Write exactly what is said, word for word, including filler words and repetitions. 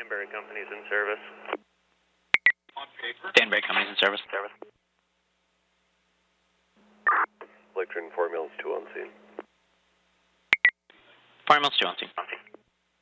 Danbury Company's in service. Danbury Company's in service. Service. Electron four Mills two on scene. four Mills two on scene. On scene.